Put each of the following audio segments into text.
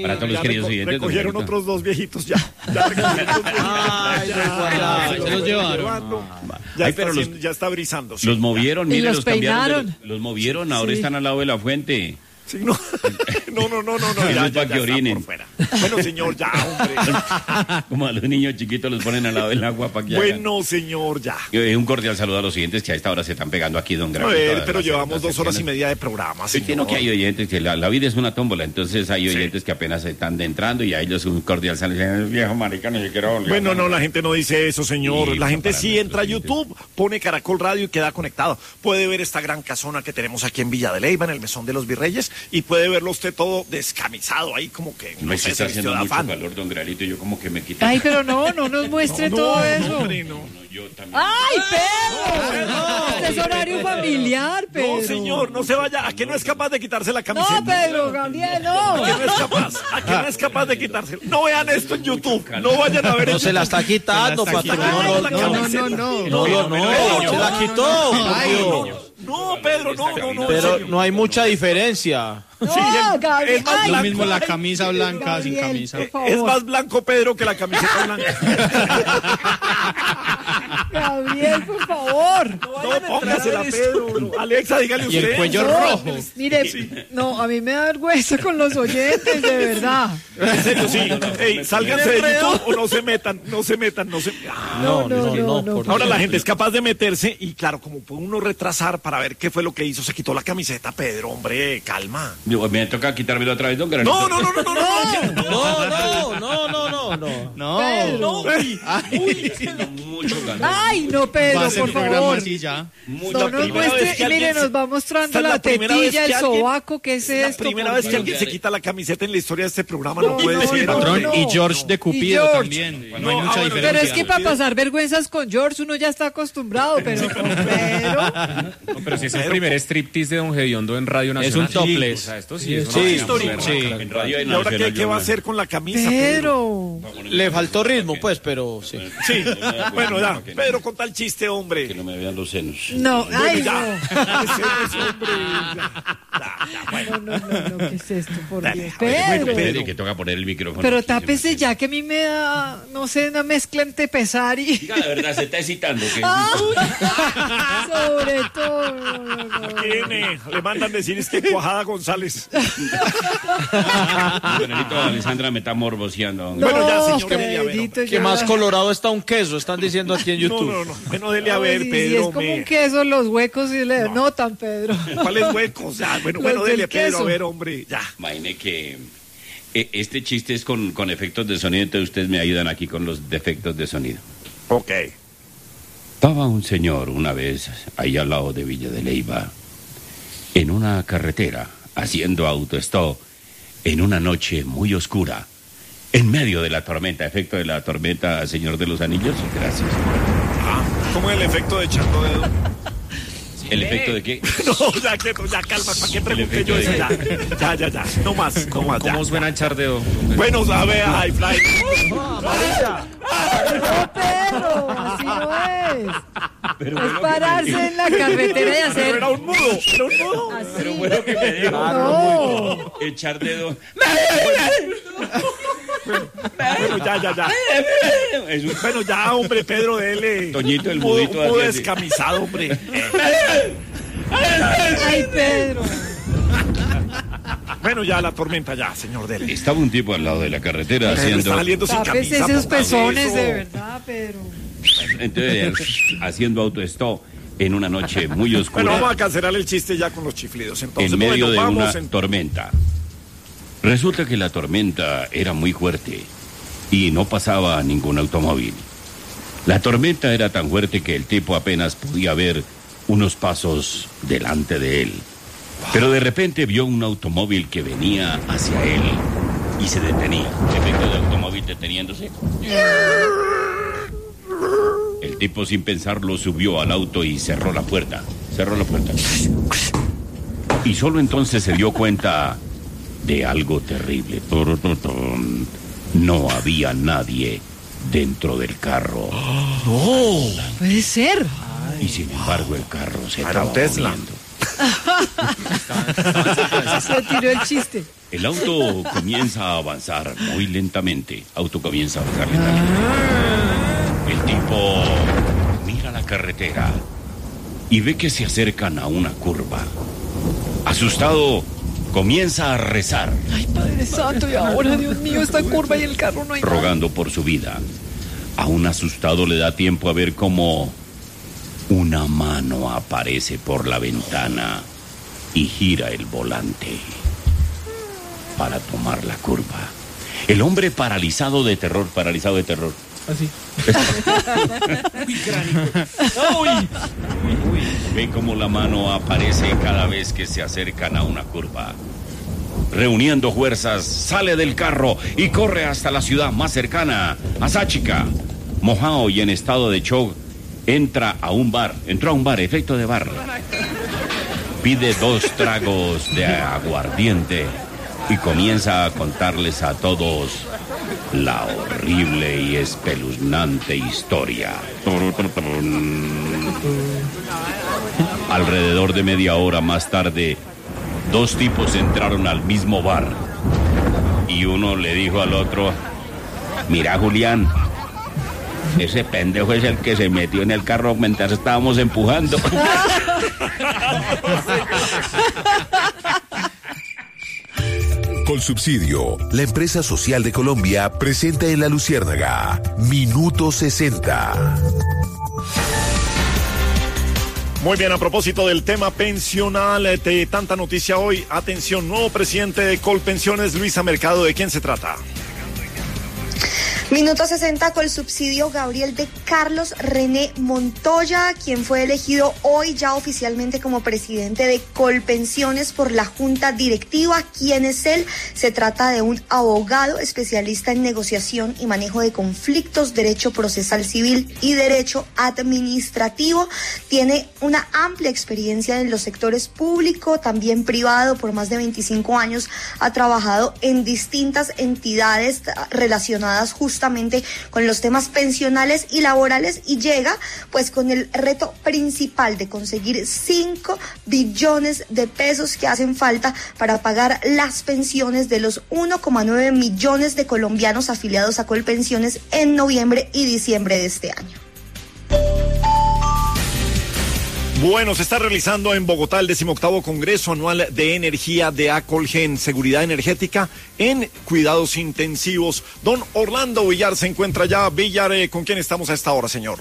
Para todos los queridos oyentes. Recogieron otros dos viejitos ya. Se los llevaron. Ya está brisando. Sí, los movieron, mire, los cambiaron. Los movieron, ahora están al lado de la fuente. Sí, no. Eso es para que orinen. Bueno, señor, ya, hombre. Como a los niños chiquitos los ponen al lado del agua para que Bueno, señor, ya. Un cordial saludo a los oyentes que a esta hora se están pegando aquí, don Graco. A ver, pero llevamos 2 horas y media de programa, señor. No, que hay oyentes que la vida es una tómbola, entonces hay oyentes que apenas se están entrando y a ellos un cordial saludo. Viejo marica, no se quiero volver. Bueno, no, la gente no dice eso, señor. Sí, la gente para sí entra a YouTube, pone Caracol Radio y queda conectado. Puede ver esta gran casona que tenemos aquí en Villa de Leyva, en el Mesón de los Virreyes, y puede verlo usted todo descamisado ahí, como que no sé, está haciendo mucho calor, don Gralito, yo como que me quité. Ay, pero no nos muestre todo eso. Hombre, no, yo también. ¡Ay, Pedro! Este es horario familiar, Pedro. No, señor, no se vaya. ¿A qué no es capaz de quitarse la camiseta? No, Pedro, Gabriel, no. ¿A qué no es capaz? ¿A qué no es capaz de quitarse? No vean esto en YouTube. No vayan a ver. No se la está quitando, patrón. No. Se la quitó. No, Pedro, no. Pero no hay mucha diferencia. No, Gabriel. Es lo mismo la camisa blanca Gabriel, sin camisa. Es más blanco, Pedro, que la camiseta blanca. Gabriel, por favor. No, póngasela, Pedro. No. Alexa, dígale Y usted. el cuello rojo. Mire, no, a mí me da vergüenza con los oyentes, de verdad. En serio, sí. Ey, sálganse de YouTube o no se metan. No. Ahora la gente es capaz de meterse y claro, como puede uno retrasar para ver qué fue lo que hizo, se quitó la camiseta, Pedro, hombre, calma. Me toca quitármelo otra vez, don Gralito. No. Pedro. Mucho calor. Ay, no, Pedro, Va a ser por programa favor. así ya. No nos muestre, mire, nos va mostrando la tetilla, el sobaco, ¿qué es esto? La primera vez que alguien se quita la camiseta en la historia de este programa, no puede ser. Patrón, y George de Cupido George. también. No hay mucha diferencia. Pero es que para pasar vergüenzas con George uno ya está acostumbrado, pero con Pedro. No, pero si es el primer striptease de Don Gediondo en Radio Es Nacional. un topless. O sea, esto sí es Sí, una histórico. Sí. En Radio ¿Y ahora qué va a hacer con la camisa, Pedro. Le faltó ritmo, pues, pero sí. Sí, bueno, ya. Pedro, con tal chiste, Que hombre. no me vean los senos. No, ay, Ya. no. Ese es, hombre. Ya, bueno. No, ¿qué es esto? Por Dale, Dios. a ver, bueno, Pedro. Pedro, que toca poner el micrófono. Pero aquí, tápese se me- ya, que a mí me da, no sé, una mezcla entre pesar y... Diga la verdad, se está excitando. ¿Qué? Sobre todo. No. Tiene, le mandan decir es que Cuajada González. Don Alessandra me está morboseando. Bueno, ya, señor, No, dele a ver, Pedrito, Que ya. más colorado está un queso, están diciendo aquí en YouTube. No. Bueno, dele a ver, Ay, Pedro. si es como un queso, los huecos y le notan, Pedro. ¿Cuáles huecos? Ya, bueno, Los dele, del Pedro, queso. a ver, hombre. Ya. Imagine que este chiste es con efectos de sonido, entonces ustedes me ayudan aquí con los defectos de sonido. Ok. Estaba un señor una vez ahí al lado de Villa de Leyva, en una carretera, haciendo autostop, en una noche muy oscura, en medio de la tormenta. Efecto de la tormenta, Señor de los Anillos. Gracias. ¿Cómo es el efecto de echando dedo? ¿El efecto de qué? No, ya calma, ¿para qué pregunté yo efecto eso? de- Ya. No más, ya. ¿Cómo suena echar dedo? Bueno, sabe, High Fly. No, Pedro, así no es. Es pararse en la carretera y Pero hacer era un mudo. así. Pero bueno que me dijo. No. Echar dedo. Bueno, ya. Es un Bueno, ya, hombre, Pedro, dele. Toñito, el Un mudo mudito hace así. descamisado, hombre. Ay, Pedro. Bueno, ya la tormenta, ya, señor, dele. Estaba un tipo al lado de la carretera Pedro haciendo... está saliendo sin Tápese camisa. esos póngase pezones, eso. de verdad, Pedro. Entonces, haciendo autostop en una noche muy Bueno, oscura, vamos a cancelar el chiste ya con los chiflidos. Entonces, en medio bueno, de vamos una tormenta. Resulta que la tormenta era muy fuerte y no pasaba ningún automóvil. La tormenta era tan fuerte que el tipo apenas podía ver unos pasos delante de él. Pero de repente vio un automóvil que venía hacia él y se detenía. Efecto de automóvil deteniéndose. El tipo, sin pensarlo, subió al auto y cerró la puerta. Y solo entonces se dio cuenta de algo terrible. No había nadie dentro del carro. Puede ser. Y sin embargo el carro se Era estaba un Tesla. moviendo. Se tiró el chiste. El auto comienza a avanzar muy lentamente. Auto comienza a avanzar lentamente. El tipo mira la carretera y ve que se acercan a una curva. Asustado, comienza a rezar. Ay, Padre Santo, y ahora, Dios mío, esta curva y el carro no hay nada. Rogando por su vida. Aún asustado le da tiempo a ver cómo una mano aparece por la ventana y gira el volante para tomar la curva. El hombre paralizado de terror. Así. Ve cómo la mano aparece cada vez que se acercan a una curva. Reuniendo fuerzas, sale del carro y corre hasta la ciudad más cercana, a Sáchica. Mojado y en estado de shock, entró a un bar, efecto de bar. Pide 2 tragos de aguardiente y comienza a contarles a todos la horrible y espeluznante historia. Alrededor de media hora más tarde, 2 tipos entraron al mismo bar y uno le dijo al otro: mira, Julián, ese pendejo es el que se metió en el carro mientras estábamos empujando. Colsubsidio, la empresa social de Colombia, presenta en La Luciérnaga Minuto 60. Muy bien, a propósito del tema pensional, de tanta noticia hoy, atención, nuevo presidente de Colpensiones, Luisa Mercado, ¿de quién se trata? Minuto 60 con el subsidio Gabriel de Carlos René Montoya, quien fue elegido hoy ya oficialmente como presidente de Colpensiones por la Junta Directiva. ¿Quién es él? Se trata de un abogado especialista en negociación y manejo de conflictos, derecho procesal civil y derecho administrativo. Tiene una amplia experiencia en los sectores público, también privado. Por más de 25 años ha trabajado en distintas entidades relacionadas justamente con los temas pensionales y laborales, y llega pues con el reto principal de conseguir 5 billones de pesos que hacen falta para pagar las pensiones de los 1,9 millones de colombianos afiliados a Colpensiones en noviembre y diciembre de este año. Bueno, se está realizando en Bogotá el 18º Congreso Anual de Energía de Acolgen, seguridad energética en cuidados intensivos. Don Orlando Villar se encuentra ya. Villar, ¿con quién estamos a esta hora, señor?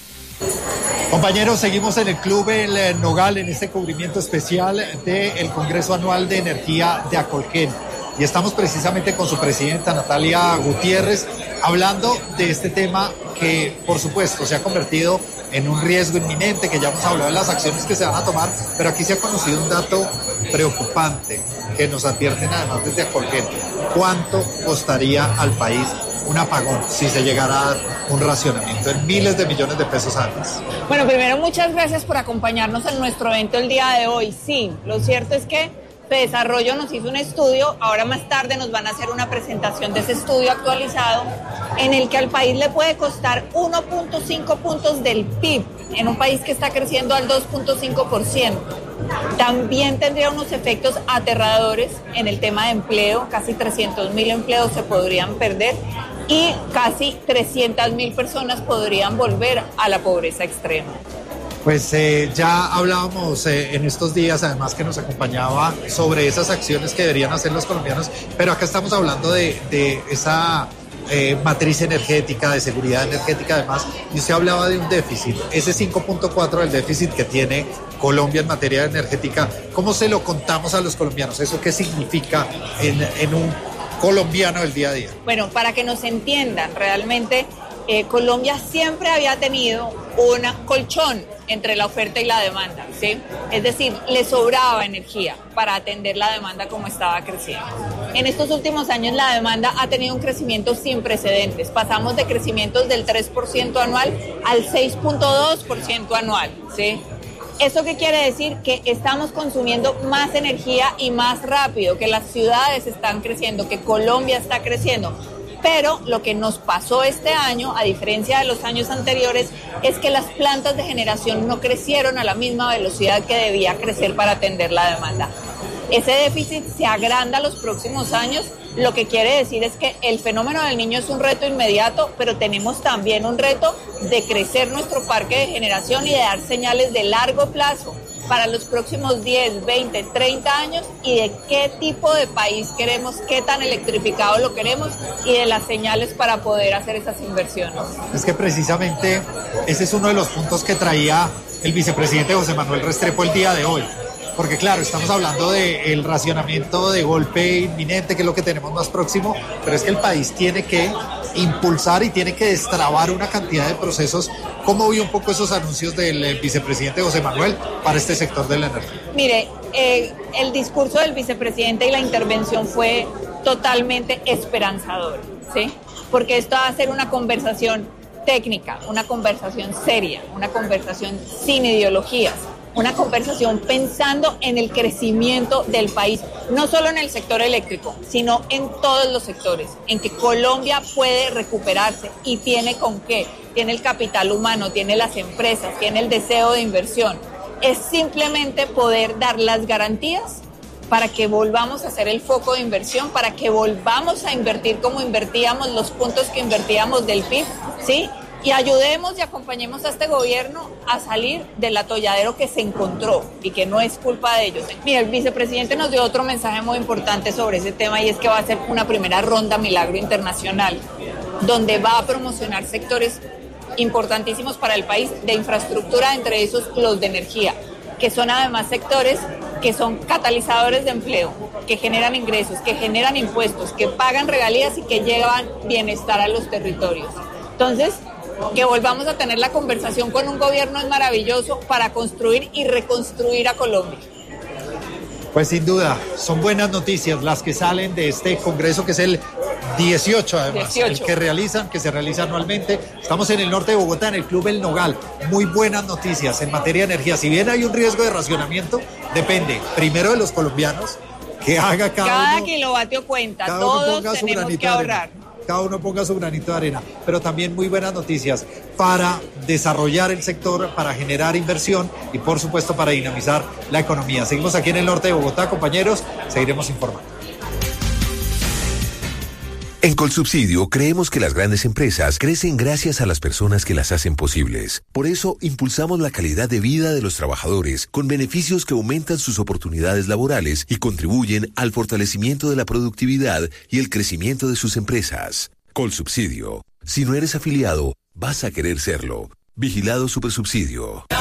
Compañeros, seguimos en el Club El Nogal en este cubrimiento especial del Congreso Anual de Energía de Acolgen. Y estamos precisamente con su presidenta, Natalia Gutiérrez, hablando de este tema que, por supuesto, se ha convertido en un riesgo inminente, que ya hemos hablado de las acciones que se van a tomar, pero aquí se ha conocido un dato preocupante que nos advierten además desde Acolgen. ¿Cuánto costaría al país un apagón si se llegara a dar un racionamiento en miles de millones de pesos al mes? Bueno, primero, muchas gracias por acompañarnos en nuestro evento el día de hoy. Sí, lo cierto es que Desarrollo nos hizo un estudio, ahora más tarde nos van a hacer una presentación de ese estudio actualizado, en el que al país le puede costar 1.5 puntos del PIB, en un país que está creciendo al 2.5%. También tendría unos efectos aterradores en el tema de empleo, casi 300.000 empleos se podrían perder y casi 300.000 personas podrían volver a la pobreza extrema. Pues ya hablábamos en estos días, además que nos acompañaba, sobre esas acciones que deberían hacer los colombianos, pero acá estamos hablando de esa matriz energética, de seguridad energética además, y usted hablaba de un déficit, ese 5.4 del déficit que tiene Colombia en materia energética. ¿Cómo se lo contamos a los colombianos? ¿Eso qué significa en un colombiano del día a día? Bueno, para que nos entiendan, realmente Colombia siempre había tenido un colchón entre la oferta y la demanda, ¿sí? Es decir, le sobraba energía para atender la demanda como estaba creciendo. En estos últimos años la demanda ha tenido un crecimiento sin precedentes. Pasamos de crecimientos del 3% anual al 6.2% anual, ¿sí? ¿Esto qué quiere decir? Que estamos consumiendo más energía y más rápido, que las ciudades están creciendo, que Colombia está creciendo. Pero lo que nos pasó este año, a diferencia de los años anteriores, es que las plantas de generación no crecieron a la misma velocidad que debía crecer para atender la demanda. Ese déficit se agranda los próximos años, lo que quiere decir es que el fenómeno del Niño es un reto inmediato, pero tenemos también un reto de crecer nuestro parque de generación y de dar señales de largo plazo para los próximos 10, 20, 30 años y de qué tipo de país queremos, qué tan electrificado lo queremos y de las señales para poder hacer esas inversiones. Es que precisamente ese es uno de los puntos que traía el vicepresidente José Manuel Restrepo el día de hoy. Porque claro, estamos hablando del racionamiento de golpe inminente, que es lo que tenemos más próximo, pero es que el país tiene que impulsar y tiene que destrabar una cantidad de procesos. ¿Cómo vio un poco esos anuncios del vicepresidente José Manuel para este sector de la energía? Mire, el discurso del vicepresidente y la intervención fue totalmente esperanzador, ¿sí? Porque esto va a ser una conversación técnica, una conversación seria, una conversación sin ideologías. Una conversación pensando en el crecimiento del país, no solo en el sector eléctrico, sino en todos los sectores, en que Colombia puede recuperarse y tiene con qué, tiene el capital humano, tiene las empresas, tiene el deseo de inversión. Es simplemente poder dar las garantías para que volvamos a ser el foco de inversión, para que volvamos a invertir como invertíamos, los puntos que invertíamos del PIB, ¿sí? Y ayudemos y acompañemos a este gobierno a salir del atolladero que se encontró y que no es culpa de ellos. Mira, el vicepresidente nos dio otro mensaje muy importante sobre ese tema y es que va a ser una primera ronda Milagro Internacional, donde va a promocionar sectores importantísimos para el país de infraestructura, entre esos los de energía, que son además sectores que son catalizadores de empleo, que generan ingresos, que generan impuestos, que pagan regalías y que llevan bienestar a los territorios. Entonces, que volvamos a tener la conversación con un gobierno es maravilloso para construir y reconstruir a Colombia. Pues sin duda, son buenas noticias las que salen de este congreso, que es el 18 además, 18. El que se realiza anualmente. Estamos en el norte de Bogotá, en el Club El Nogal. Muy buenas noticias en materia de energía. Si bien hay un riesgo de racionamiento, depende primero de los colombianos, que haga cada uno, kilovatio cuenta, todos tenemos que ahorrar. Cada uno ponga su granito de arena, pero también muy buenas noticias para desarrollar el sector, para generar inversión y por supuesto para dinamizar la economía. Seguimos aquí en el norte de Bogotá, compañeros, seguiremos informando. En Colsubsidio creemos que las grandes empresas crecen gracias a las personas que las hacen posibles. Por eso impulsamos la calidad de vida de los trabajadores con beneficios que aumentan sus oportunidades laborales y contribuyen al fortalecimiento de la productividad y el crecimiento de sus empresas. Colsubsidio. Si no eres afiliado, vas a querer serlo. Vigilado Supersubsidio.